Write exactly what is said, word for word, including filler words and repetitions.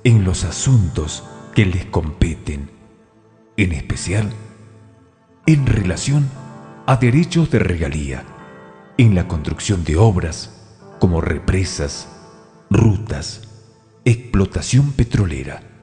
en los asuntos que les competen, en especial en relación a derechos de regalía, en la construcción de obras como represas, rutas, explotación petrolera,